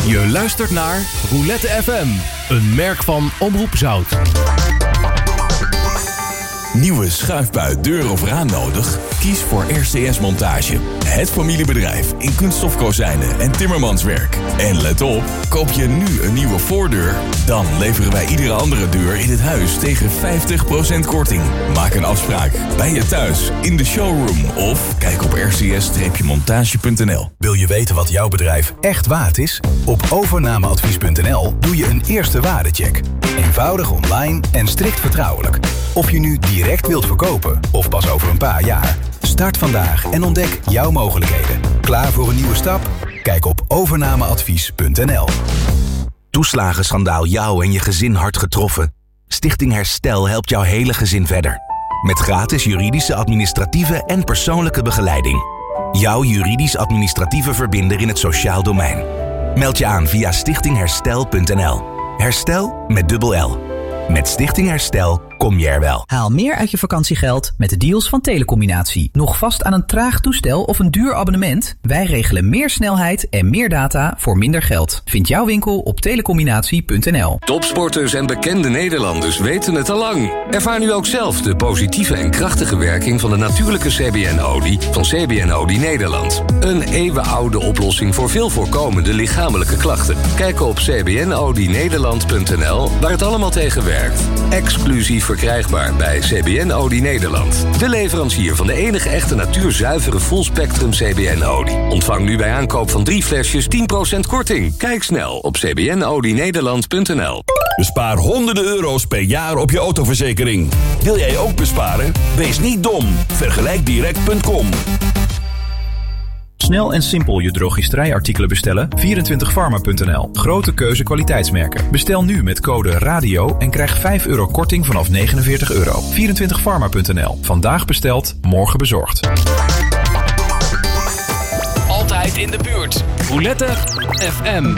Je luistert naar Roulette FM, een merk van Omroep Zout. Nieuwe schuifbui, deur of raam nodig? Kies voor RCS Montage. Het familiebedrijf in kunststofkozijnen en timmermanswerk. En let op, koop je nu een nieuwe voordeur? Dan leveren wij iedere andere deur in het huis tegen 50% korting. Maak een afspraak bij je thuis, in de showroom of kijk op rcs-montage.nl. Wil je weten wat jouw bedrijf echt waard is? Op overnameadvies.nl doe je een eerste waardecheck. Eenvoudig online en strikt vertrouwelijk. Of je nu direct wilt verkopen of pas over een paar jaar. Start vandaag en ontdek jouw mogelijkheden. Klaar voor een nieuwe stap? Kijk op overnameadvies.nl. Toeslagenschandaal jou en je gezin hard getroffen? Stichting Herstel helpt jouw hele gezin verder. Met gratis juridische, administratieve en persoonlijke begeleiding. Jouw juridisch-administratieve verbinder in het sociaal domein. Meld je aan via stichtingherstel.nl. Herstel met dubbel L. Met Stichting Herstel kom je er wel. Haal meer uit je vakantiegeld met de deals van Telecombinatie. Nog vast aan een traag toestel of een duur abonnement? Wij regelen meer snelheid en meer data voor minder geld. Vind jouw winkel op telecombinatie.nl. Topsporters en bekende Nederlanders weten het al lang. Ervaar nu ook zelf de positieve en krachtige werking van de natuurlijke CBN-olie van CBN-olie Nederland. Een eeuwenoude oplossing voor veel voorkomende lichamelijke klachten. Kijk op cbnolienederland.nl waar het allemaal tegen werkt. Exclusief verkrijgbaar bij CBN-olie Nederland. De leverancier van de enige echte natuurzuivere full-spectrum CBN-olie. Ontvang nu bij aankoop van 3 flesjes 10% korting. Kijk snel op cbnolienederland.nl. Bespaar honderden euro's per jaar op je autoverzekering. Wil jij ook besparen? Wees niet dom. Vergelijkdirect.com. Snel en simpel je drogisterijartikelen bestellen? 24pharma.nl. Grote keuze kwaliteitsmerken. Bestel nu met code RADIO en krijg €5 korting vanaf €49. 24pharma.nl. Vandaag besteld, morgen bezorgd. Altijd in de buurt. Roulette FM.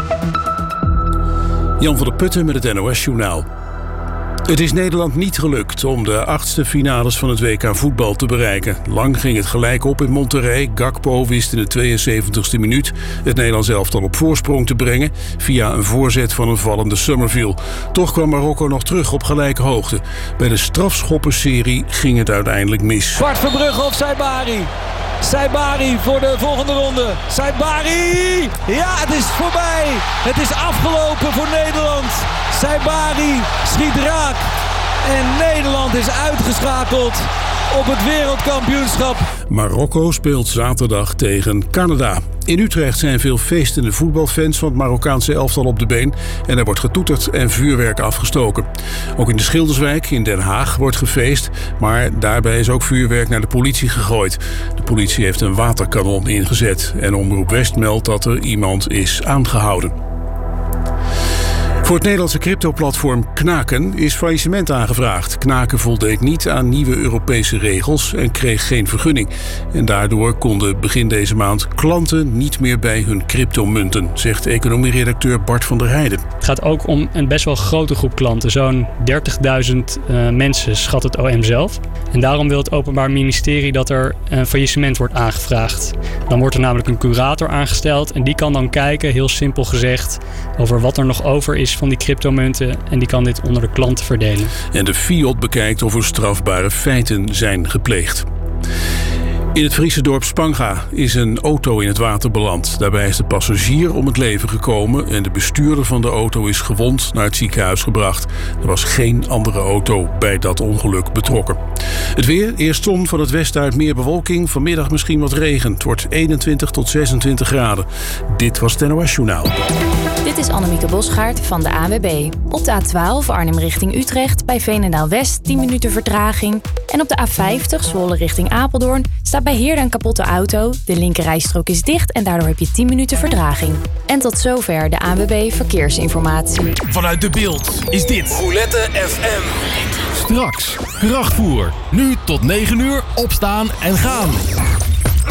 Jan van der Putten met het NOS-journaal. Het is Nederland niet gelukt om de 8e finales van het WK voetbal te bereiken. Lang ging het gelijk op in Monterrey. Gakpo wist in de 72e minuut het Nederlands elftal op voorsprong te brengen via een voorzet van een vallende Summerville. Toch kwam Marokko nog terug op gelijke hoogte. Bij de strafschoppenserie ging het uiteindelijk mis. Bart Verbrugge of Saibari? Saibari voor de volgende ronde. Saibari! Ja, het is voorbij. Het is afgelopen voor Nederland. Saibari schiet raak. En Nederland is uitgeschakeld op het wereldkampioenschap. Marokko speelt zaterdag tegen Canada. In Utrecht zijn veel feestende voetbalfans van het Marokkaanse elftal op de been. En er wordt getoeterd en vuurwerk afgestoken. Ook in de Schilderswijk in Den Haag wordt gefeest. Maar daarbij is ook vuurwerk naar de politie gegooid. De politie heeft een waterkanon ingezet. En Omroep West meldt dat er iemand is aangehouden. Voor het Nederlandse cryptoplatform Knaken is faillissement aangevraagd. Knaken voldeed niet aan nieuwe Europese regels en kreeg geen vergunning. En daardoor konden begin deze maand klanten niet meer bij hun cryptomunten, zegt economieredacteur Bart van der Heijden. Het gaat ook om een best wel grote groep klanten. Zo'n 30.000 mensen schat het OM zelf. En daarom wil het Openbaar Ministerie dat er een faillissement wordt aangevraagd. Dan wordt er namelijk een curator aangesteld en die kan dan kijken, heel simpel gezegd, over wat er nog over is van die cryptomunten en die kan dit onder de klanten verdelen. En de FIOD bekijkt of er strafbare feiten zijn gepleegd. In het Friese dorp Spanga is een auto in het water beland. Daarbij is de passagier om het leven gekomen en de bestuurder van de auto is gewond naar het ziekenhuis gebracht. Er was geen andere auto bij dat ongeluk betrokken. Het weer, eerst zon, van het westen uit meer bewolking. Vanmiddag misschien wat regen. Het wordt 21 tot 26 graden. Dit was het NOS Journaal. Dit is Annemieke Bosgaard van de ANWB. Op de A12 Arnhem richting Utrecht bij Veenendaal West 10 minuten vertraging. En op de A50 Zwolle richting Apeldoorn staat bij Heerden een kapotte auto. De linkerrijstrook is dicht en daardoor heb je 10 minuten vertraging. En tot zover de ANWB Verkeersinformatie. Vanuit De Bilt is dit Roulette FM. Straks krachtvoer. Nu tot 9 uur opstaan en gaan.